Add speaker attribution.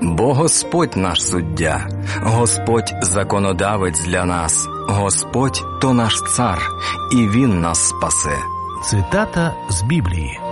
Speaker 1: Бо Господь наш суддя, Господь законодавець для нас, Господь – то наш цар, і Він нас спасе.
Speaker 2: Цитата з Біблії.